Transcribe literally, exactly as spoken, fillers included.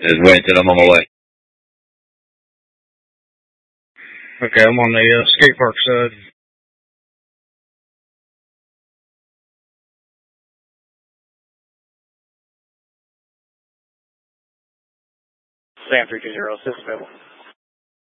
Just wait until I'm on my way. Okay, I'm on the uh, skate park side. Sam three two zero, assist available.